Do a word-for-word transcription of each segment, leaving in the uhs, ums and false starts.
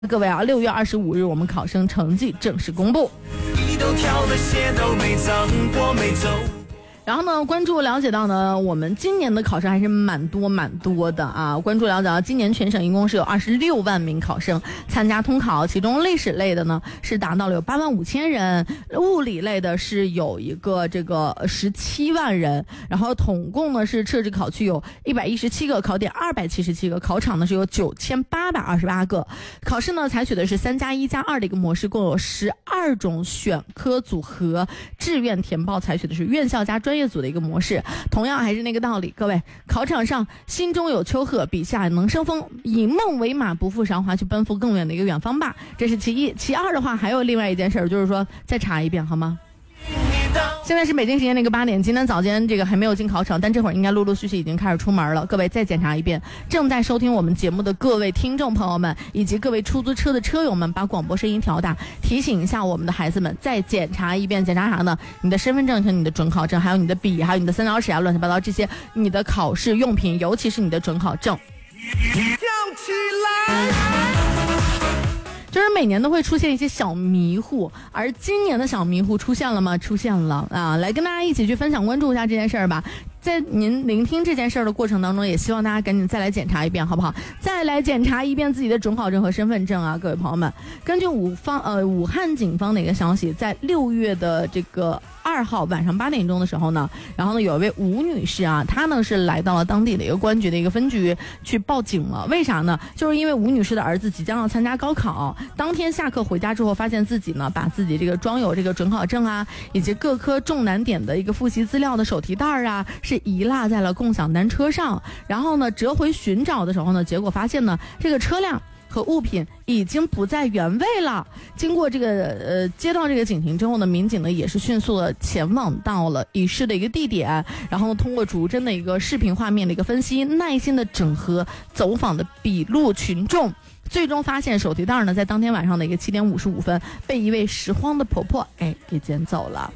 各位啊，六月二十五日我们考生成绩正式公布。你都跳了鞋都没脏过没走。然后呢，关注了解到呢，我们今年的考生还是蛮多蛮多的啊。关注了解到，今年全省一共是有二十六万名考生参加通考，其中历史类的呢是达到了有八万五千人，物理类的是有一个这个十七万人，然后统共呢是设置考区有一百一十七个，考点二百七十七个，考场呢是有九千八百二十八个。考试呢采取的是三加一加二的一个模式，共有十二种选科组合，志愿填报采取的是院校加专业组的一个模式。同样还是那个道理，各位，考场上心中有丘壑，笔下能生风，以梦为马，不负韶华，去奔赴更远的一个远方吧。这是其一。其二的话，还有另外一件事，就是说再查一遍好吗？现在是北京时间那个八点，今天早间这个还没有进考场，但这会儿应该陆陆续续已经开始出门了。各位再检查一遍，正在收听我们节目的各位听众朋友们，以及各位出租车的车友们，把广播声音调大，提醒一下我们的孩子们，再检查一遍。检查啥呢？你的身份证和你的准考证，还有你的笔，还有你的三角尺啊，乱七八糟这些你的考试用品，尤其是你的准考证。跳起来！就是每年都会出现一些小迷糊，而今年的小迷糊出现了吗？出现了啊！来跟大家一起去分享关注一下这件事儿吧。在您聆听这件事儿的过程当中，也希望大家赶紧再来检查一遍，好不好？再来检查一遍自己的准考证和身份证啊，各位朋友们。根据武方呃武汉警方的一个消息，在六月的这个二号晚上八点钟的时候呢，然后呢有一位吴女士啊，她呢是来到了当地的一个公安局的一个分局去报警了。为啥呢？就是因为吴女士的儿子即将要参加高考，当天下课回家之后，发现自己呢把自己这个装有这个准考证啊，以及各科重难点的一个复习资料的手提袋啊，是遗落在了共享单车上。然后呢折回寻找的时候呢，结果发现呢这个车辆和物品已经不在原位了。经过这个呃接到这个警情之后呢，民警呢也是迅速的前往到了遗失的一个地点，然后通过逐帧的一个视频画面的一个分析，耐心的整合走访的笔录群众，最终发现手提袋呢在当天晚上的一个七点五十五分被一位拾荒的婆婆哎给捡走了。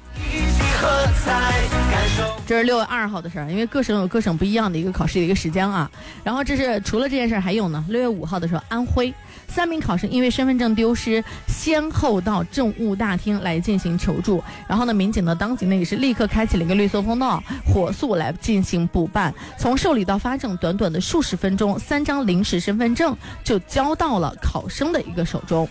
这是六月二号的事儿，因为各省有各省不一样的一个考试的一个时间啊。然后这是除了这件事儿，还有呢，六月五号的时候，安徽三名考生因为身份证丢失，先后到政务大厅来进行求助。然后呢，民警呢当即呢也是立刻开启了一个绿色通道，火速来进行补办。从受理到发证，短短的数十分钟，三张临时身份证就交到了考生的一个手中。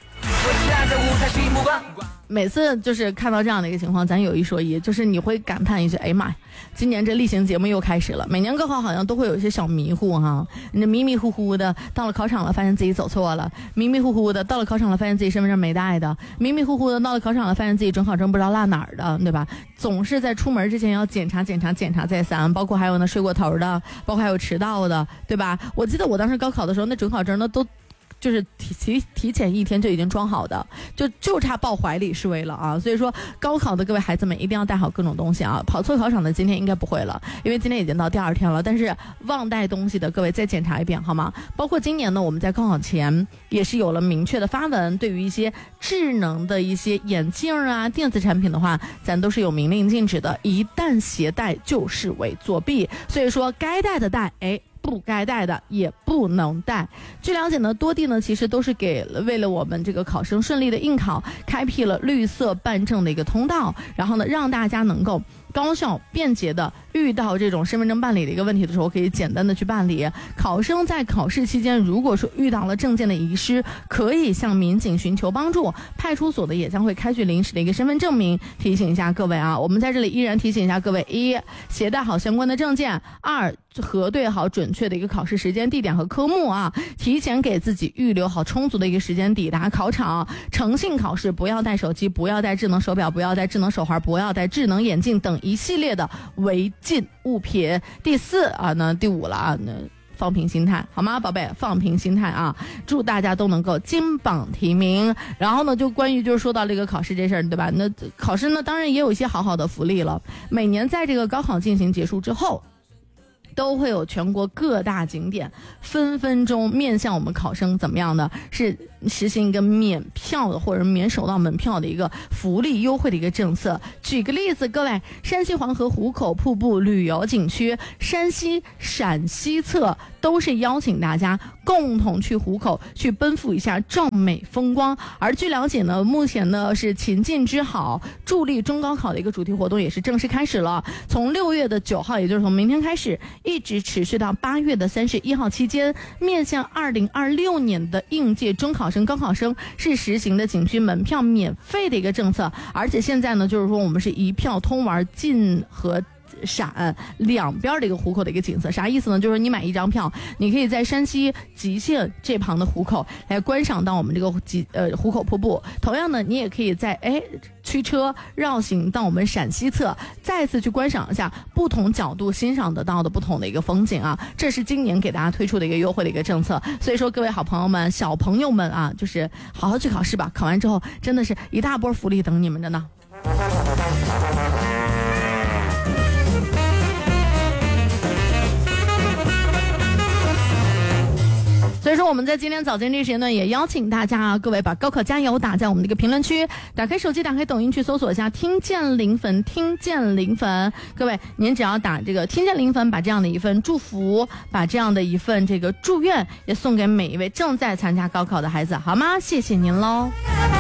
每次就是看到这样的一个情况，咱有一说一，就是你会感叹一句，哎呀妈呀，今年这例行节目又开始了。每年高考好像都会有一些小迷糊哈，你迷迷糊糊的到了考场了，发现自己走错了；迷迷糊糊的到了考场了，发现自己身份证没带的；迷迷糊糊的到了考场了，发现自己准考证不知道落哪儿的，对吧？总是在出门之前要检查检查检查再三，包括还有呢睡过头的，包括还有迟到的，对吧？我记得我当时高考的时候，那准考证呢都就是提提提前一天就已经装好的，就就差抱怀里是为了啊。所以说高考的各位孩子们一定要带好各种东西啊。跑错考场的今天应该不会了，因为今天已经到第二天了，但是忘带东西的各位再检查一遍好吗？包括今年呢，我们在高考前也是有了明确的发文，对于一些智能的一些眼镜啊电子产品的话，咱都是有明令禁止的，一旦携带就视为作弊。所以说该带的带，哎不该带的也不能带。据了解呢，多地呢其实都是给了为了我们这个考生顺利的应考，开辟了绿色办证的一个通道，然后呢让大家能够高效便捷的遇到这种身份证办理的一个问题的时候，可以简单的去办理。考生在考试期间如果说遇到了证件的遗失，可以向民警寻求帮助，派出所的也将会开具临时的一个身份证明。提醒一下各位啊，我们在这里依然提醒一下各位：一、携带好相关的证件；二、核对好准确的一个考试时间、地点和科目啊，提前给自己预留好充足的一个时间抵达考场。诚信考试，不要带手机，不要带智能手表，不要带智能手环，不要带智能眼镜等一系列的违禁物品。第四啊，那第五了啊，那放平心态好吗，宝贝？放平心态啊！祝大家都能够金榜题名。然后呢，就关于就是说到这个考试这事儿，对吧？那考试呢，当然也有一些好好的福利了。每年在这个高考进行结束之后，都会有全国各大景点分分钟面向我们考生怎么样的是实行一个免票的或者免首道门票的一个福利优惠的一个政策。举个例子，各位，山西黄河壶口瀑布旅游景区山西陕西侧都是邀请大家共同去壶口去奔赴一下壮美风光。而据了解呢，目前呢是勤进之好助力中高考的一个主题活动也是正式开始了，从六月的九号，也就是从明天开始，一直持续到八月的三十一号期间，面向二零二六年的应届中考生、高考生是实行的景区门票免费的一个政策。而且现在呢，就是说我们是一票通玩晋和陕两边的一个壶口的一个景色。啥意思呢？就是你买一张票，你可以在山西吉县这旁的壶口来观赏到我们这个吉呃壶口瀑布。同样呢，你也可以在哎驱车绕行到我们陕西侧，再次去观赏一下不同角度欣赏得到的不同的一个风景啊。这是今年给大家推出的一个优惠的一个政策。所以说各位好朋友们、小朋友们啊，就是好好去考试吧，考完之后真的是一大波福利等你们着呢。所以说我们在今天早间这个时间段也邀请大家啊，各位把高考加油打在我们的一个评论区，打开手机，打开抖音去搜索一下听见零粉，听见零粉。各位您只要打这个听见零粉，把这样的一份祝福，把这样的一份这个祝愿也送给每一位正在参加高考的孩子，好吗？谢谢您喽。